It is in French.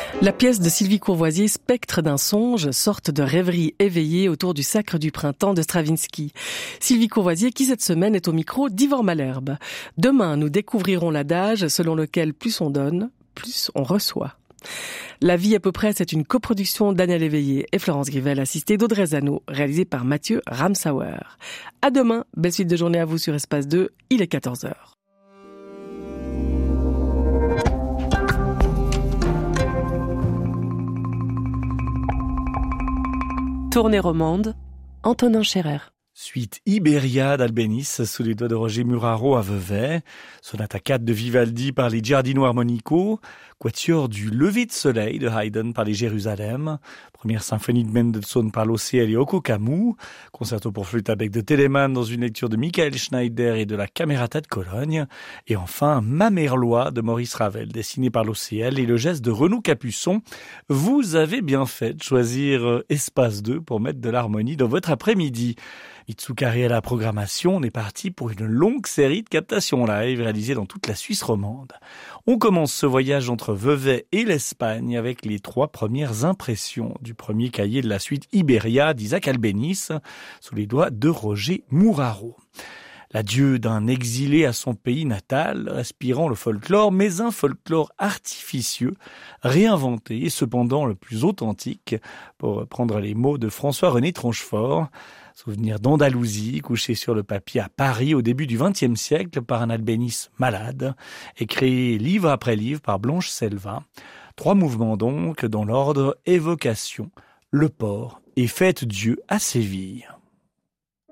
La pièce de Sylvie Courvoisier, Spectre d'un songe, sorte de rêverie éveillée autour du Sacre du printemps de Stravinsky. Sylvie Courvoisier qui cette semaine est au micro d'Yvor Malherbe. Demain, nous découvrirons l'adage selon lequel plus on donne, plus on reçoit. La vie à peu près, c'est une coproduction d'Annelle Éveillé et Florence Grivel, assistée d'Audrey Zano, réalisée par Mathieu Ramsauer. À demain, belle suite de journée à vous sur Espace 2, il est 14h. Tournée romande, Antonin Scherer. Suite Iberia d'Albéniz sous les doigts de Roger Muraro à Vevey, sonate 4 de Vivaldi par les Giardino Armonico, quatuor du Lever de soleil de Haydn par les Jérusalem, première symphonie de Mendelssohn par l'Océan et Oko Camus, concerto pour flûte à bec de Telemann dans une lecture de Michael Schneider et de la Camerata de Cologne, et enfin Mamerlois de Maurice Ravel, dessiné par l'Océan et le geste de Renaud Capuçon. Vous avez bien fait de choisir Espace 2 pour mettre de l'harmonie dans votre après-midi. Mitsukari à la programmation, on est parti pour une longue série de captations live réalisées dans toute la Suisse romande. On commence ce voyage entre Vevey et l'Espagne avec les 3 premières impressions du premier cahier de la suite Iberia d'Isaac Albéniz sous les doigts de Roger Muraro. L'adieu d'un exilé à son pays natal, respirant le folklore, mais un folklore artificieux, réinventé et cependant le plus authentique, pour reprendre les mots de François-René Tronchefort. Souvenir d'Andalousie, couché sur le papier à Paris au début du XXe siècle par un Albéniz malade, et créé livre après livre par Blanche Selva. 3 mouvements donc, dans l'ordre évocation, le port et fête Dieu à Séville.